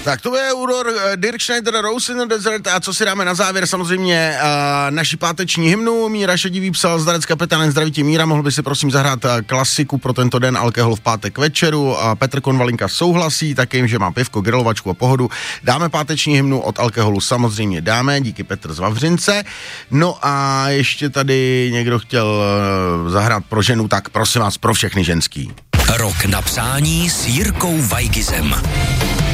Tak to je úror Dirk Schneider, Rose in the Desert a co si dáme na závěr, samozřejmě naši páteční hymnu. Míra Šedivý psal: Zdarec kapitánem, zdraví tě Míra, mohl by si prosím zahrát klasiku pro tento den, alkohol v pátek večeru. A Petr Konvalinka souhlasí, taky jim, že má pivko, grilovačku a pohodu. Dáme páteční hymnu, od alkoholu samozřejmě dáme, díky Petr z Vavřince. No a ještě tady někdo chtěl zahrát pro ženu, tak prosím vás, pro všechny ženský. Rok na přání s Jirkou Weigizem.